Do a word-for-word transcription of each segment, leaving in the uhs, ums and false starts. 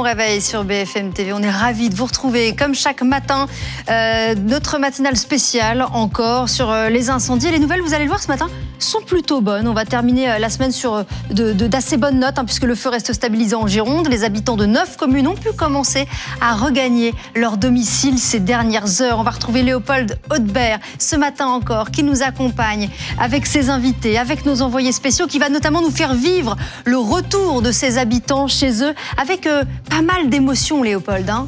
réveil sur B F M T V. On est ravis de vous retrouver comme chaque matin. Euh, notre matinale spéciale encore sur euh, les incendies. Et les nouvelles, vous allez le voir ce matin, sont plutôt bonnes. On va terminer euh, la semaine sur euh, de, de, d'assez bonnes notes hein, puisque le feu reste stabilisé en Gironde. Les habitants de neuf communes ont pu commencer à regagner leur domicile ces dernières heures. On va retrouver Léopold Haudebert ce matin encore qui nous accompagne avec ses invités, avec nos envoyés spéciaux qui va notamment nous faire vivre le retour de ces habitants chez eux avec euh, pas mal d'émotions, Léopold. Hein.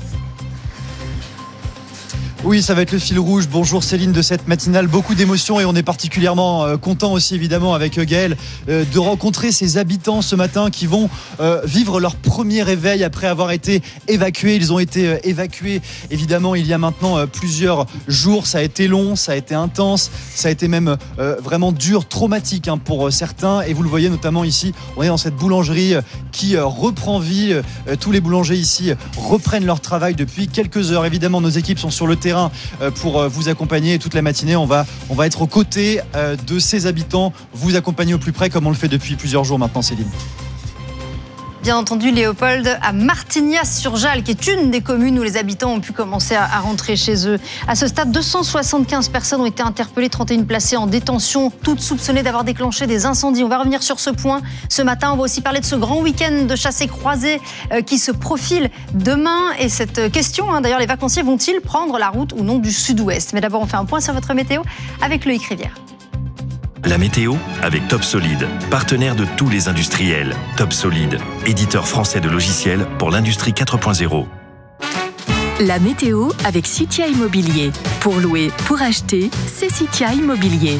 Oui, ça va être le fil rouge. Bonjour Céline de cette matinale. Beaucoup d'émotions et on est particulièrement euh, content aussi évidemment avec Gaël euh, de rencontrer ces habitants ce matin qui vont euh, vivre leur premier réveil après avoir été évacués. Ils ont été euh, évacués évidemment il y a maintenant euh, plusieurs jours. Ça a été long, ça a été intense, ça a été même euh, vraiment dur, traumatique hein, pour euh, certains. Et vous le voyez notamment ici, on est dans cette boulangerie euh, qui euh, reprend vie. Euh, tous les boulangers ici euh, reprennent leur travail depuis quelques heures. Évidemment, nos équipes sont sur le terrain pour vous accompagner toute la matinée. On va, on va être aux côtés de ces habitants, vous accompagner au plus près comme on le fait depuis plusieurs jours maintenant, Céline. Bien entendu, Léopold, à Martignas-sur-Jalles, qui est une des communes où les habitants ont pu commencer à rentrer chez eux. À ce stade, deux cent soixante-quinze personnes ont été interpellées, trente et une placées en détention, toutes soupçonnées d'avoir déclenché des incendies. On va revenir sur ce point ce matin. On va aussi parler de ce grand week-end de chassés-croisés qui se profile demain. Et cette question, hein, d'ailleurs, les vacanciers vont-ils prendre la route ou non du sud-ouest? Mais d'abord, on fait un point sur votre météo avec Loïc Rivière. La météo avec Top Solid, partenaire de tous les industriels. Top Solid, éditeur français de logiciels pour l'industrie quatre point zéro. La météo avec Citia Immobilier. Pour louer, pour acheter, c'est Citia Immobilier.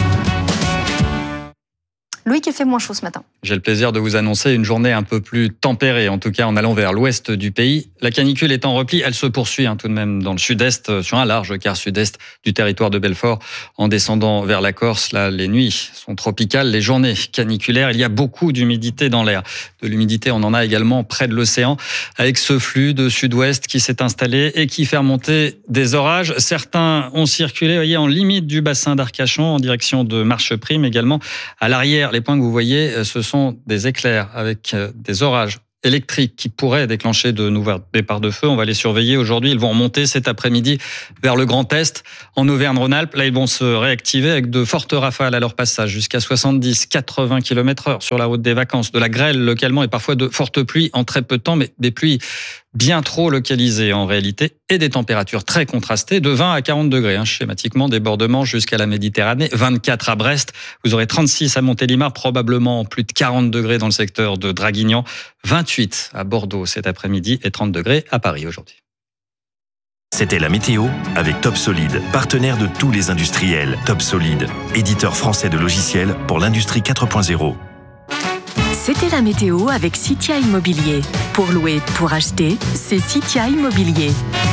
Loïc, il fait moins chaud ce matin. J'ai le plaisir de vous annoncer une journée un peu plus tempérée, en tout cas en allant vers l'ouest du pays. La canicule est en repli, elle se poursuit hein, tout de même dans le sud-est, sur un large quart sud-est du territoire de Belfort, en descendant vers la Corse. Là, les nuits sont tropicales, les journées caniculaires. Il y a beaucoup d'humidité dans l'air. De l'humidité, on en a également près de l'océan, avec ce flux de sud-ouest qui s'est installé et qui fait remonter des orages. Certains ont circulé, vous voyez, en limite du bassin d'Arcachon, en direction de Marcheprime également. À l'arrière, les points que vous voyez, ce sont des éclairs avec des orages électriques qui pourraient déclencher de nouveaux départs de feu. On va les surveiller aujourd'hui. Ils vont remonter cet après-midi vers le Grand Est, en Auvergne-Rhône-Alpes. Là, ils vont se réactiver avec de fortes rafales à leur passage, jusqu'à soixante-dix à quatre-vingts kilomètres heure sur la route des vacances. De la grêle localement et parfois de fortes pluies en très peu de temps, mais des pluies bien trop localisées en réalité, et des températures très contrastées, de vingt à quarante degrés, hein, schématiquement, débordement jusqu'à la Méditerranée, vingt-quatre à Brest, vous aurez trente-six à Montélimar, probablement plus de quarante degrés dans le secteur de Draguignan, vingt-huit à Bordeaux cet après-midi et trente degrés à Paris aujourd'hui. C'était la météo avec Top Solid, partenaire de tous les industriels. Top Solid, éditeur français de logiciels pour l'industrie quatre point zéro. C'était la météo avec Citia Immobilier. Pour louer, pour acheter, c'est Citia Immobilier.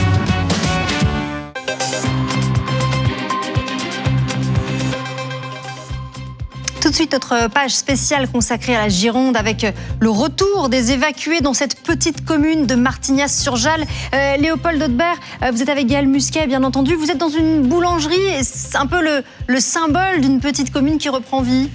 Tout de suite, notre page spéciale consacrée à la Gironde avec le retour des évacués dans cette petite commune de Martignas-sur-Jalles. Euh, Léopold Haudebert, euh, vous êtes avec Gaël Musquet, bien entendu. Vous êtes dans une boulangerie et c'est un peu le, le symbole d'une petite commune qui reprend vie.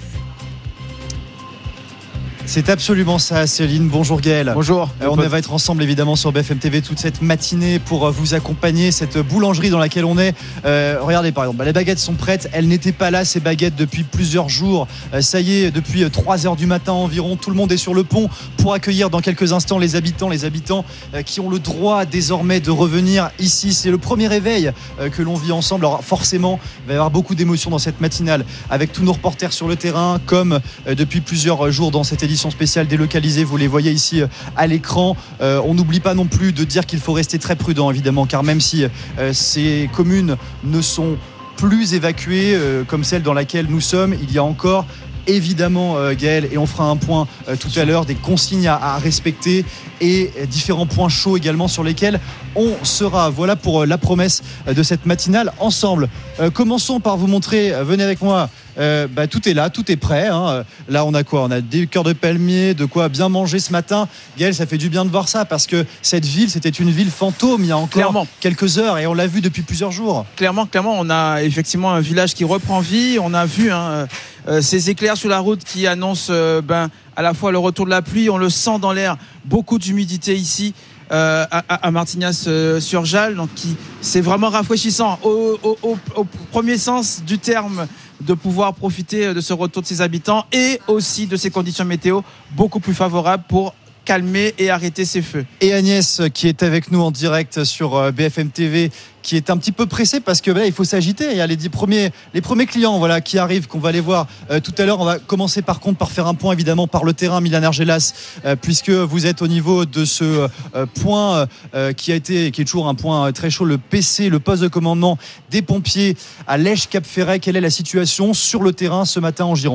C'est absolument ça, Céline. Bonjour Gaël. Bonjour. Euh, on va être ensemble évidemment sur B F M T V toute cette matinée pour vous accompagner. Cette boulangerie dans laquelle on est. Euh, regardez par exemple, bah, les baguettes sont prêtes. Elles n'étaient pas là, ces baguettes, depuis plusieurs jours. Euh, ça y est, depuis trois heures du matin environ, tout le monde est sur le pont pour accueillir dans quelques instants les habitants, les habitants euh, qui ont le droit désormais de revenir ici. C'est le premier réveil euh, que l'on vit ensemble. Alors forcément, il va y avoir beaucoup d'émotions dans cette matinale avec tous nos reporters sur le terrain, comme euh, depuis plusieurs jours dans cette édition spéciale délocalisée, vous les voyez ici à l'écran. Euh, on n'oublie pas non plus de dire qu'il faut rester très prudent évidemment, car même si euh, ces communes ne sont plus évacuées euh, comme celle dans laquelle nous sommes, il y a encore évidemment euh, Gaël, et on fera un point euh, tout à l'heure, des consignes à, à respecter et euh, différents points chauds également sur lesquels on sera. Voilà pour euh, la promesse euh, de cette matinale ensemble. Euh, commençons par vous montrer, euh, venez avec moi, euh, bah, tout est là, tout est prêt, hein. Là on a quoi? On a des cœurs de palmier, de quoi bien manger ce matin. Gaël, ça fait du bien de voir ça, parce que cette ville, c'était une ville fantôme il y a encore clairement quelques heures, et on l'a vu depuis plusieurs jours. Clairement, clairement, on a effectivement un village qui reprend vie. On a vu hein, euh, ces éclairs sur la route qui annoncent euh, ben, à la fois le retour de la pluie, on le sent dans l'air, beaucoup d'humidité ici. Euh, à, à Martignas-sur-Jalles, donc qui, c'est vraiment rafraîchissant au, au, au, au premier sens du terme de pouvoir profiter de ce retour de ses habitants et aussi de ces conditions météo beaucoup plus favorables pour calmer et arrêter ces feux. Et Agnès qui est avec nous en direct sur B F M T V, qui est un petit peu pressée parce que là, il faut s'agiter. Il y a les dix premiers, les premiers clients voilà, qui arrivent, qu'on va aller voir euh, tout à l'heure. On va commencer par contre par faire un point évidemment par le terrain, Milan Argelas, euh, puisque vous êtes au niveau de ce euh, point euh, qui a été, qui est toujours un point très chaud, le P C, le poste de commandement des pompiers à Lège-Cap-Ferret. Quelle est la situation sur le terrain ce matin en Gironde ?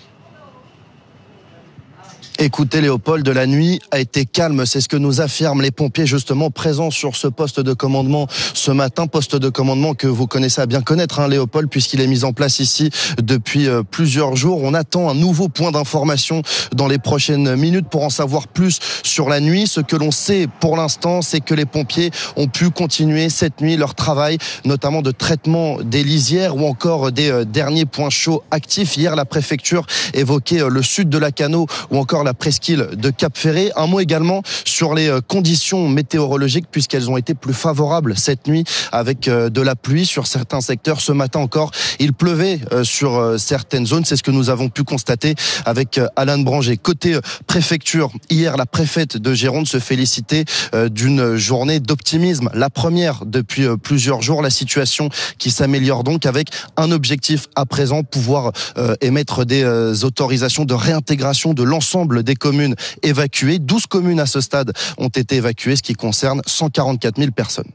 Écoutez Léopold, la nuit a été calme, c'est ce que nous affirment les pompiers justement présents sur ce poste de commandement ce matin, poste de commandement que vous connaissez à bien connaître hein, Léopold, puisqu'il est mis en place ici depuis euh, plusieurs jours. On attend un nouveau point d'information dans les prochaines minutes pour en savoir plus sur la nuit. Ce que l'on sait pour l'instant, c'est que les pompiers ont pu continuer cette nuit leur travail, notamment de traitement des lisières ou encore des euh, derniers points chauds actifs. Hier, la préfecture évoquait euh, le sud de Lacanau ou encore la presqu'île de Cap-Ferret. Un mot également sur les conditions météorologiques puisqu'elles ont été plus favorables cette nuit avec de la pluie sur certains secteurs. Ce matin encore, il pleuvait sur certaines zones. C'est ce que nous avons pu constater avec Alain Branger. Côté préfecture, hier, la préfète de Gironde se félicitait d'une journée d'optimisme. La première depuis plusieurs jours. La situation qui s'améliore donc avec un objectif à présent, pouvoir émettre des autorisations de réintégration de l'ensemble des communes évacuées. douze communes à ce stade ont été évacuées, ce qui concerne cent quarante-quatre mille personnes.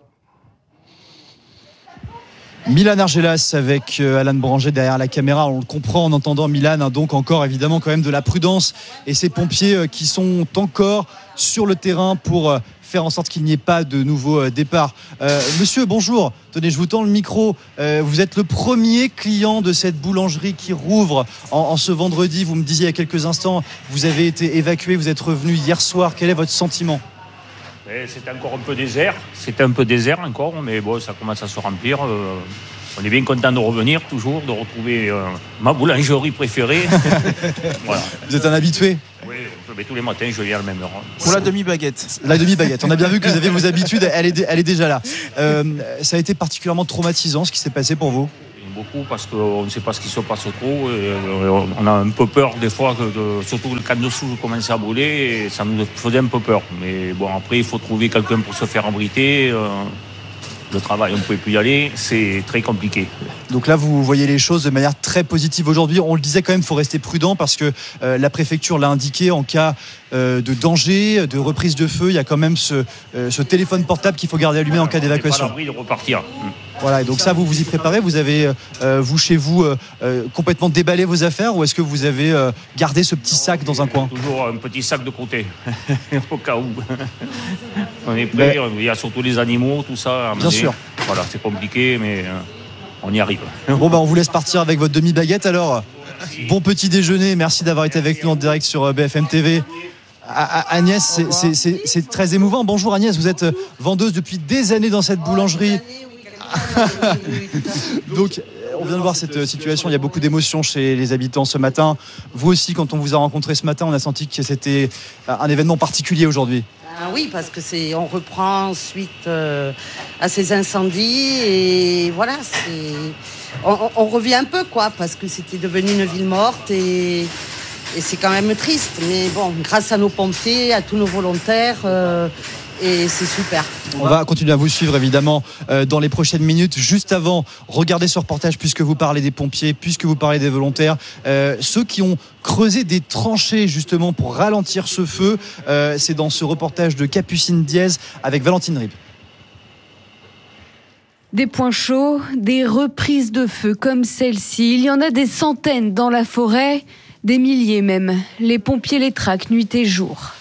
Milan Argelas avec Alain Branger derrière la caméra, on le comprend en entendant Milan, hein, donc encore évidemment quand même de la prudence et ces pompiers qui sont encore sur le terrain pour faire en sorte qu'il n'y ait pas de nouveau départ. Euh, monsieur, bonjour. Tenez, je vous tends le micro. Euh, vous êtes le premier client de cette boulangerie qui rouvre en, en ce vendredi. Vous me disiez il y a quelques instants, vous avez été évacué, vous êtes revenu hier soir. Quel est votre sentiment ? C'était encore un peu désert. C'était un peu désert encore, mais bon, ça commence à se remplir. Euh, on est bien content de revenir, toujours, de retrouver euh, ma boulangerie préférée. Voilà. Vous êtes un habitué ? Oui, mais tous les matins, je viens à la même heure. Pour la demi-baguette. La demi-baguette. On a bien vu que vous avez vos habitudes, elle est, elle est déjà là. Euh, ça a été particulièrement traumatisant ce qui s'est passé pour vous ? Beaucoup parce qu'on ne sait pas ce qui se passe trop. Et on a un peu peur des fois, que de, surtout le camp dessous commençait à brûler, et ça nous faisait un peu peur. Mais bon, après, il faut trouver quelqu'un pour se faire abriter. Euh, le travail, on ne pouvait plus y aller, c'est très compliqué. Donc là, vous voyez les choses de manière très positive aujourd'hui. On le disait quand même, il faut rester prudent parce que euh, la préfecture l'a indiqué, en cas euh, de danger, de reprise de feu, il y a quand même ce, euh, ce téléphone portable qu'il faut garder allumé en cas d'évacuation. On n'est pas à l'abri de repartir. Voilà, et donc ça, vous vous y préparez. Vous avez, euh, vous, chez vous, euh, euh, complètement déballé vos affaires ou est-ce que vous avez euh, gardé ce petit sac dans un coin ? Toujours un petit sac de côté, au cas où. On est prêt, mais... il y a surtout les animaux, tout ça. À Bien sûr. Voilà, c'est compliqué, mais euh, on y arrive. Bon, bah, on vous laisse partir avec votre demi-baguette alors. Merci. Bon petit déjeuner, merci d'avoir été avec nous en direct sur B F M T V. Agnès, c'est, c'est, c'est, c'est très émouvant. Bonjour Agnès, vous êtes vendeuse depuis des années dans cette boulangerie. Donc on vient de voir cette situation, il y a beaucoup d'émotions chez les habitants ce matin. Vous aussi, quand on vous a rencontré ce matin, on a senti que c'était un événement particulier aujourd'hui. Ah oui, parce que c'est, on reprend suite euh, à ces incendies et voilà, c'est, on, on revient un peu quoi, parce que c'était devenu une ville morte et, et c'est quand même triste. Mais bon, grâce à nos pompiers, à tous nos volontaires. Euh, Et c'est super. On va continuer à vous suivre évidemment euh, dans les prochaines minutes. Juste avant, regardez ce reportage puisque vous parlez des pompiers, puisque vous parlez des volontaires. Euh, ceux qui ont creusé des tranchées justement pour ralentir ce feu, euh, c'est dans ce reportage de Capucine Diez avec Valentine Rib. Des points chauds, des reprises de feu comme celle-ci. Il y en a des centaines dans la forêt, des milliers même. Les pompiers les traquent nuit et jour.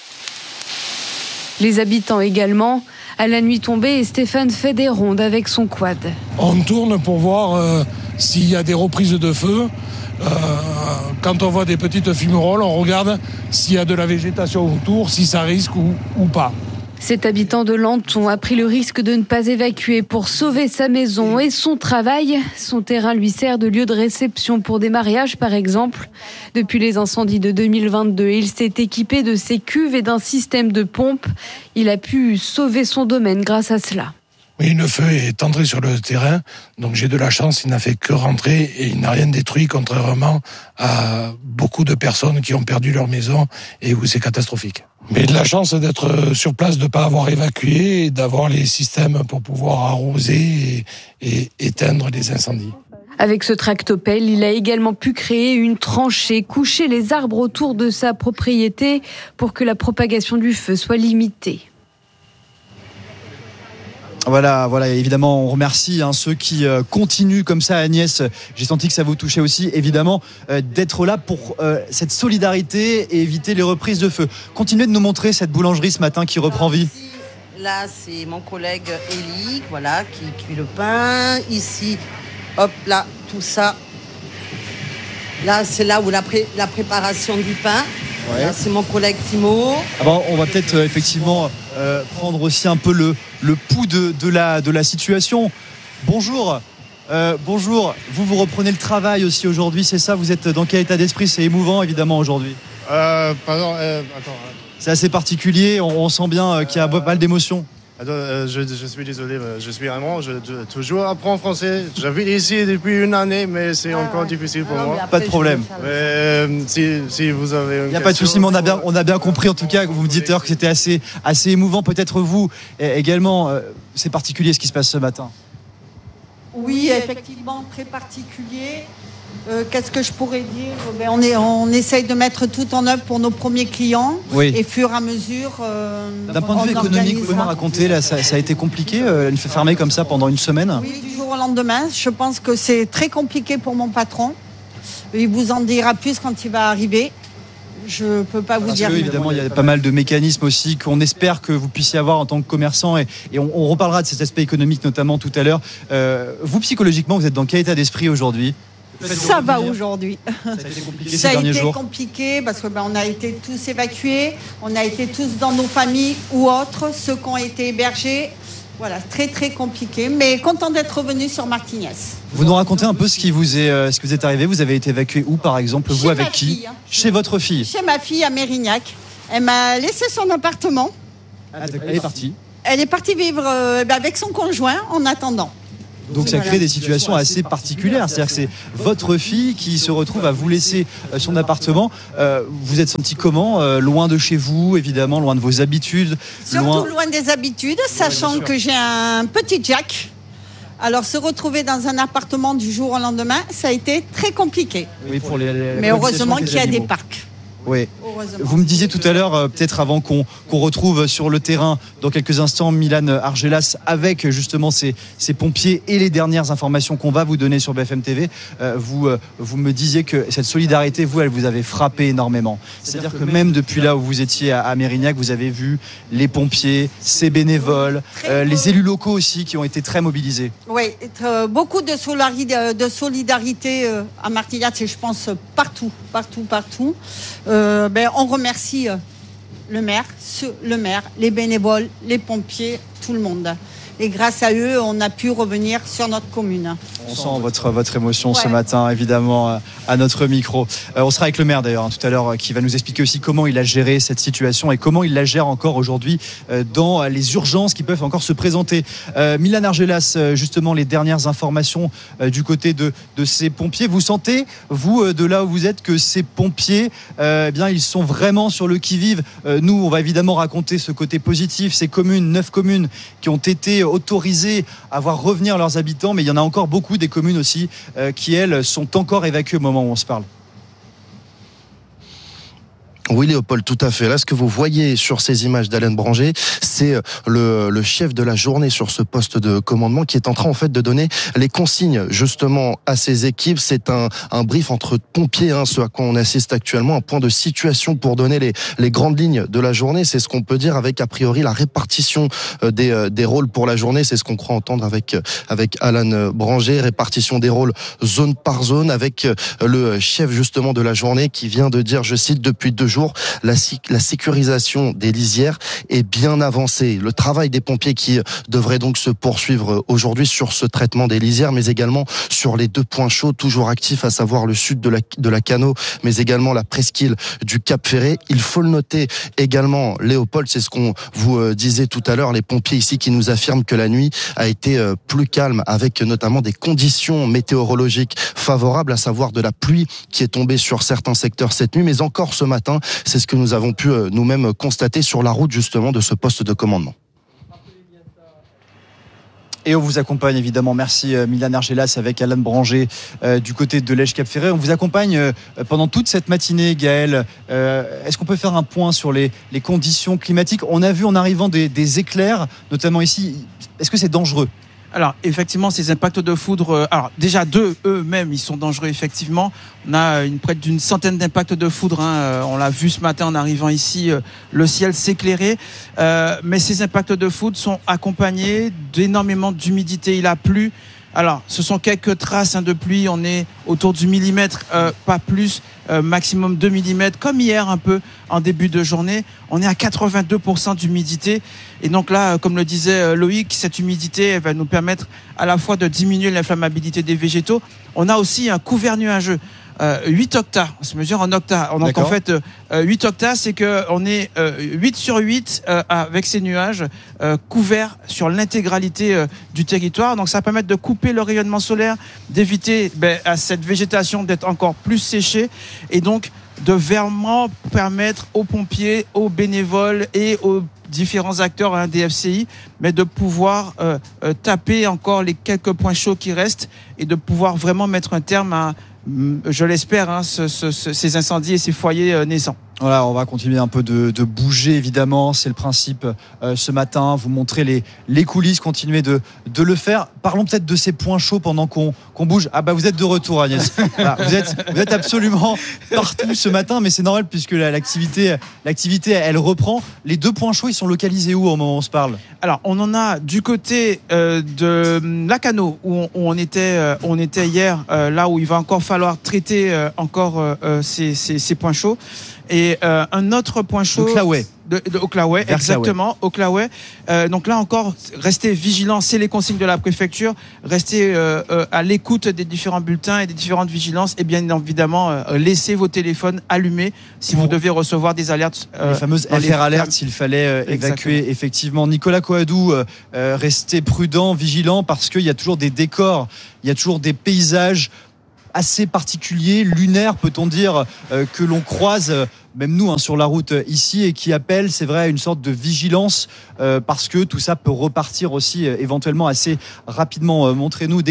Les habitants également. À la nuit tombée, Stéphane fait des rondes avec son quad. On tourne pour voir euh, s'il y a des reprises de feu. Euh, quand on voit des petites fumerolles, on regarde s'il y a de la végétation autour, si ça risque ou, ou pas. Cet habitant de Lanton a pris le risque de ne pas évacuer pour sauver sa maison et son travail. Son terrain lui sert de lieu de réception pour des mariages, par exemple. Depuis les incendies de deux mille vingt-deux, il s'est équipé de ses cuves et d'un système de pompe. Il a pu sauver son domaine grâce à cela. Oui, le feu est entré sur le terrain, donc j'ai de la chance, il n'a fait que rentrer et il n'a rien détruit, contrairement à beaucoup de personnes qui ont perdu leur maison et où c'est catastrophique. Mais de la chance d'être sur place, de ne pas avoir évacué et d'avoir les systèmes pour pouvoir arroser et, et éteindre les incendies. Avec ce tractopelle, il a également pu créer une tranchée, coucher les arbres autour de sa propriété pour que la propagation du feu soit limitée. Voilà, voilà, évidemment, on remercie hein, ceux qui euh, continuent comme ça, Agnès. J'ai senti que ça vous touchait aussi, évidemment, euh, d'être là pour euh, cette solidarité et éviter les reprises de feu. Continuez de nous montrer cette boulangerie ce matin qui reprend vie. Là, c'est mon collègue Élie, voilà, qui cuit le pain. Ici, hop, là, tout ça. Là, c'est là où la, pré- la préparation du pain. Ouais. Là, c'est mon collègue Timo. Ah bon, on va peut-être euh, effectivement euh, prendre aussi un peu le, le pouls de, de, la, de la situation. Bonjour, euh, bonjour. Vous, vous reprenez le travail aussi aujourd'hui, c'est ça? Vous êtes dans quel état d'esprit? C'est émouvant évidemment aujourd'hui. Euh, pardon, euh, attends. C'est assez particulier, on, on sent bien euh, qu'il y a pas mal d'émotions. Attends, euh, je, je suis désolé, je suis vraiment, je, je toujours apprends français. J'habite ici depuis une année, mais c'est ah, encore ouais. difficile pour ah, moi. Pas de problème. Mais euh, si, si vous avez une Il n'y a pas de souci, mais on a bien, on a bien compris en tout cas que vous me dites que c'était assez, assez émouvant. Peut-être vous également, euh, c'est particulier ce qui se passe ce matin. Oui, effectivement, très particulier. Euh, qu'est-ce que je pourrais dire? Ben, on, est, on essaye de mettre tout en œuvre pour nos premiers clients. Oui. Et fur et à mesure. Euh, D'un point de vue économique, vous pouvez me raconter, là, ça, ça a été compliqué, euh, une fermée comme ça pendant une semaine? Oui, du jour au lendemain. Je pense que c'est très compliqué pour mon patron. Il vous en dira plus quand il va arriver. Je ne peux pas vous Parce dire. Que, évidemment, il y a pas mal de mécanismes aussi qu'on espère que vous puissiez avoir en tant que commerçant. Et, et on, on reparlera de cet aspect économique notamment tout à l'heure. Euh, vous, psychologiquement, vous êtes dans quel état d'esprit aujourd'hui? Ça va aujourd'hui. Ça a été compliqué, Ça a ces été jours. compliqué parce que ben, on a été tous évacués, on a été tous dans nos familles ou autres, ceux qui ont été hébergés. Voilà, très très compliqué, mais content d'être revenu sur Martignas. Vous nous racontez un peu ce qui vous est, euh, ce qui vous est arrivé. Vous avez été évacué où, par exemple? Vous Chez avec ma qui fille, hein. Chez votre fille. Chez ma fille à Mérignac. Elle m'a laissé son appartement. Ah, elle est partie. Elle est partie vivre euh, ben, avec son conjoint en attendant. Donc ça crée des situations assez particulières. C'est-à-dire que c'est votre fille qui se retrouve à vous laisser son appartement. Euh, vous êtes senti comment? euh, Loin de chez vous, évidemment, loin de vos habitudes. Surtout loin, loin des habitudes, sachant ouais, que j'ai un petit Jack. Alors se retrouver dans un appartement du jour au lendemain, ça a été très compliqué. Oui, pour les, les, Mais heureusement qu'il y a des parcs. Oui. Vous me disiez tout à l'heure, euh, peut-être avant qu'on, qu'on retrouve sur le terrain dans quelques instants Milan Argelas avec justement ces, ces pompiers et les dernières informations qu'on va vous donner sur B F M T V, euh, vous, euh, vous me disiez que cette solidarité, vous, elle vous avait frappé énormément. C'est-à-dire que même depuis là où vous étiez à, à Mérignac, vous avez vu les pompiers, ces bénévoles, euh, les élus locaux aussi qui ont été très mobilisés. Oui, euh, beaucoup de solidarité, de solidarité euh, à Martignac et je pense partout, partout, partout. Euh, ben, on remercie euh, le maire, ce, le maire, les bénévoles, les pompiers, tout le monde. Et grâce à eux, on a pu revenir sur notre commune. On sent votre, votre émotion ouais. ce matin, évidemment, à notre micro. Euh, on sera avec le maire, d'ailleurs, hein, tout à l'heure, qui va nous expliquer aussi comment il a géré cette situation et comment il la gère encore aujourd'hui euh, dans les urgences qui peuvent encore se présenter. Euh, Milan Argelas, justement, les dernières informations euh, du côté de, de ces pompiers. Vous sentez, vous, euh, de là où vous êtes, que ces pompiers, euh, eh bien, ils sont vraiment sur le qui-vive. Euh, nous, on va évidemment raconter ce côté positif, ces communes, neuf communes qui ont été autorisés à voir revenir leurs habitants, mais il y en a encore beaucoup des communes aussi euh, qui, elles, sont encore évacuées au moment où on se parle. Oui, Léopold, tout à fait. Là, ce que vous voyez sur ces images d'Alain Branger, c'est le, le chef de la journée sur ce poste de commandement qui est en train, en fait, de donner les consignes, justement, à ses équipes. C'est un, un brief entre pompiers, hein, ce à quoi on assiste actuellement, un point de situation pour donner les, les grandes lignes de la journée. C'est ce qu'on peut dire avec, a priori, la répartition des, des rôles pour la journée. C'est ce qu'on croit entendre avec, avec Alain Branger. Répartition des rôles zone par zone avec le chef, justement, de la journée qui vient de dire, je cite, depuis deux jours, jours. La, la sécurisation des lisières est bien avancée. Le travail des pompiers qui devrait donc se poursuivre aujourd'hui sur ce traitement des lisières, mais également sur les deux points chauds toujours actifs, à savoir le sud de la, de la Cano, mais également la presqu'île du Cap Ferré. Il faut le noter également, Léopold, c'est ce qu'on vous disait tout à l'heure, les pompiers ici qui nous affirment que la nuit a été plus calme, avec notamment des conditions météorologiques favorables, à savoir de la pluie qui est tombée sur certains secteurs cette nuit, mais encore ce matin, c'est ce que nous avons pu nous-mêmes constater sur la route justement de ce poste de commandement. Et on vous accompagne évidemment, merci Milan Argelas avec Alan Branger euh, du côté de Lège Cap Ferré. On vous accompagne euh, pendant toute cette matinée, Gaël. Euh, est-ce qu'on peut faire un point sur les, les conditions climatiques ? On a vu en arrivant des, des éclairs, notamment ici. Est-ce que c'est dangereux ? Alors, effectivement, ces impacts de foudre, alors déjà deux, eux-mêmes, ils sont dangereux, effectivement. On a une, près d'une centaine d'impacts de foudre. Hein. On l'a vu ce matin en arrivant ici, le ciel s'éclairait. Euh, mais ces impacts de foudre sont accompagnés d'énormément d'humidité. Il a plu. Alors, ce sont quelques traces hein, de pluie. On est autour du millimètre, euh, pas plus, euh, maximum deux millimètres, comme hier un peu en début de journée. On est à quatre-vingt-deux pour cent d'humidité. Et donc là, comme le disait Loïc, cette humidité elle va nous permettre à la fois de diminuer l'inflammabilité des végétaux. On a aussi un couvert nuageux. Euh, huit octas, on se mesure en octas. Donc D'accord. en fait, euh, huit octas, c'est qu'on est euh, huit sur huit euh, avec ces nuages euh, couverts sur l'intégralité euh, du territoire. Donc ça va permettre de couper le rayonnement solaire, d'éviter ben, à cette végétation d'être encore plus séchée et donc de vraiment permettre aux pompiers, aux bénévoles et aux différents acteurs hein, des F C I, mais de pouvoir euh, euh, taper encore les quelques points chauds qui restent et de pouvoir vraiment mettre un terme à, je l'espère, hein, ce, ce, ces incendies et ces foyers euh, naissants. Voilà, on va continuer un peu de, de bouger, évidemment. C'est le principe euh, ce matin. Vous montrer les, les coulisses, continuer de, de le faire. Parlons peut-être de ces points chauds pendant qu'on, qu'on bouge. Ah bah vous êtes de retour, Agnès. Voilà, vous, êtes, vous êtes absolument partout ce matin, mais c'est normal puisque la, l'activité, l'activité, elle reprend. Les deux points chauds, ils sont localisés où au moment où on se parle ? Alors, on en a du côté euh, de la Cano, où on, où on, était, euh, on était hier, euh, là où il va encore falloir traiter euh, encore euh, ces, ces, ces points chauds. Et euh, un autre point chaud. Oklaoué. De, de Oklaoué, exactement. Oklaoué. Euh, donc là encore, restez vigilants, c'est les consignes de la préfecture. Restez euh, euh, à l'écoute des différents bulletins et des différentes vigilances. Et bien évidemment, euh, laissez vos téléphones allumés si vous devez recevoir des alertes. Euh, les fameuses F R alertes s'il fallait euh, évacuer. Exactement. Effectivement. Nicolas Coadou, euh, euh, restez prudent, vigilant, parce qu'il y a toujours des décors, il y a toujours des paysages assez particulier, lunaire, peut-on dire, euh, que l'on croise, euh, même nous, hein, sur la route euh, ici, et qui appelle, c'est vrai, à une sorte de vigilance, euh, parce que tout ça peut repartir aussi euh, éventuellement assez rapidement. Euh, montrez-nous